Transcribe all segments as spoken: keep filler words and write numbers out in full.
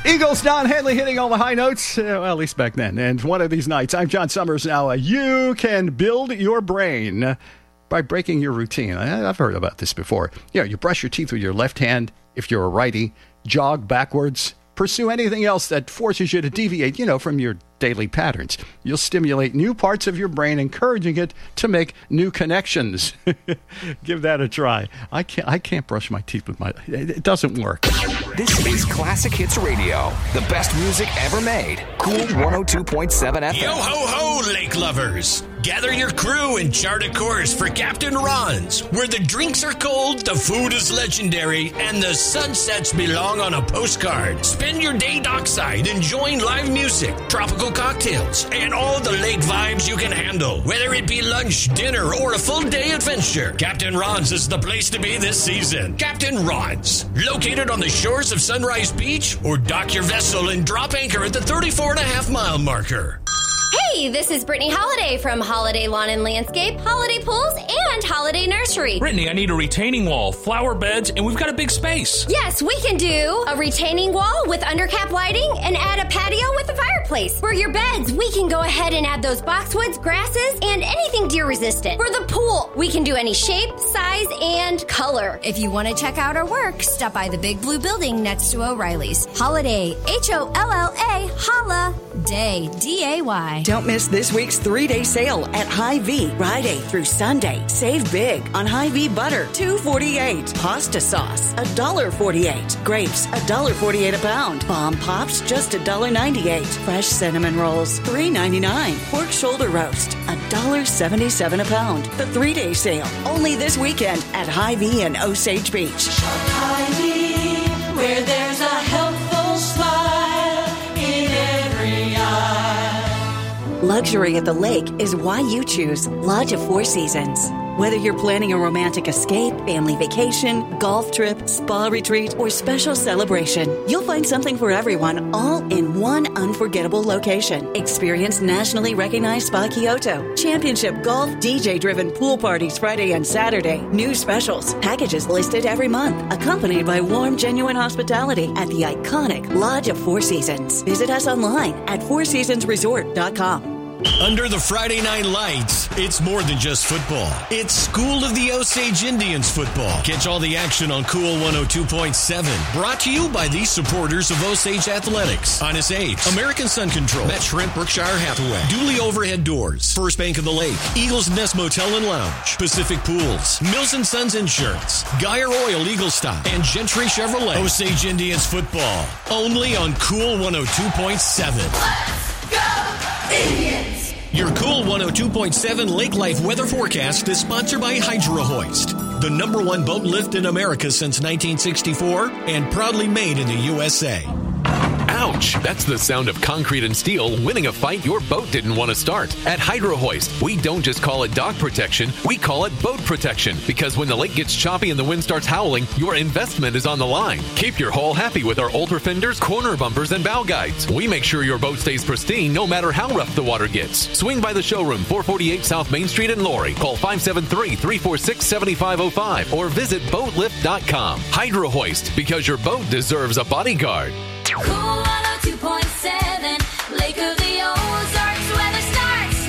Eagles, Don Henley hitting all the high notes, uh, well, at least back then. And one of these nights, I'm John Summers. Now, uh, you can build your brain by breaking your routine. I, I've heard about this before. You know, you brush your teeth with your left hand if you're a righty, jog backwards, pursue anything else that forces you to deviate, you know, from your daily patterns. You'll stimulate new parts of your brain, encouraging it to make new connections. Give that a try. I can't I can't brush my teeth with my... It doesn't work. This is Classic Hits Radio. The best music ever made. Cool one oh two point seven F M. Yo ho ho, lake lovers. Gather your crew and chart a course for Captain Ron's, where the drinks are cold, the food is legendary, and the sunsets belong on a postcard. Spend your day dockside enjoying live music, tropical cocktails, and all the lake vibes you can handle. Whether it be lunch, dinner, or a full day adventure, Captain Ron's is the place to be this season. Captain Ron's, located on the shores of Sunrise Beach, or dock your vessel and drop anchor at the thirty-four and a half mile marker. Hey, this is Brittany Holiday from Holiday Lawn and Landscape, Holiday Pools, and Holiday Nursery. Brittany, I need a retaining wall, flower beds, and we've got a big space. Yes, we can do a retaining wall with undercap lighting and add a patio with a fireplace. For your beds, we can go ahead and add those boxwoods, grasses, and anything deer resistant. For the pool, we can do any shape, size, and color. If you want to check out our work, stop by the big blue building next to O'Reilly's. Holiday, H O L L A, Holla Day, D A Y. Don't miss this week's three-day sale at Hy-Vee, Friday through Sunday. Save big on Hy-Vee butter, two dollars and forty-eight cents. Pasta sauce, one dollar and forty-eight cents. Grapes, one dollar and forty-eight cents a pound. Bomb Pops, just one dollar and ninety-eight cents. Fresh cinnamon rolls, three dollars and ninety-nine cents. Pork shoulder roast, one dollar and seventy-seven cents a pound. The three-day sale, only this weekend at Hy-Vee and Osage Beach. Shop Hy-Vee, where there's a helpful smile in every eye. Luxury at the lake is why you choose Lodge of Four Seasons. Whether you're planning a romantic escape, family vacation, golf trip, spa retreat, or special celebration, you'll find something for everyone all in one unforgettable location. Experience nationally recognized Spa Kyoto, championship golf, D J-driven pool parties Friday and Saturday, new specials, packages listed every month, accompanied by warm, genuine hospitality at the iconic Lodge of Four Seasons. Visit us online at four seasons resort dot com. Under the Friday night lights, it's more than just football. It's School of the Osage Indians football. Catch all the action on Cool one oh two point seven. Brought to you by these supporters of Osage Athletics. Honest Apes, American Sun Control, Met Shrimp, Berkshire Hathaway, Dooley Overhead Doors, First Bank of the Lake, Eagles Nest Motel and Lounge, Pacific Pools, Mills and Sons Insurance, Geyer Oil Eagle Stop, and Gentry Chevrolet. Osage Indians football. Only on Cool one oh two point seven. Let's go, Indians! Your Cool one oh two point seven Lake Life weather forecast is sponsored by Hydro Hoist, the number one boat lift in America since nineteen sixty-four and proudly made in the U S A. Ouch! That's the sound of concrete and steel winning a fight your boat didn't want to start. At Hydro Hoist, we don't just call it dock protection, we call it boat protection. Because when the lake gets choppy and the wind starts howling, your investment is on the line. Keep your hull happy with our ultra fenders, corner bumpers, and bow guides. We make sure your boat stays pristine no matter how rough the water gets. Swing by the showroom, four forty-eight South Main Street in Laurie. Call five seven three, three four six, seven five zero five or visit boat lift dot com. Hydro Hoist, because your boat deserves a bodyguard. Cool one oh two point seven, Lake of the Ozarks, weather starts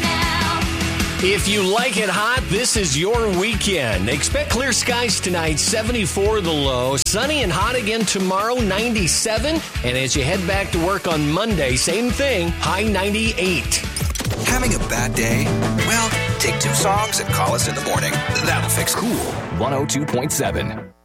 now. If you like it hot, this is your weekend. Expect clear skies tonight, seventy-four the low. Sunny and hot again tomorrow, ninety-seven. And as you head back to work on Monday, same thing, high ninety-eight. Having a bad day? Well, take two songs and call us in the morning. That'll fix Cool one oh two point seven.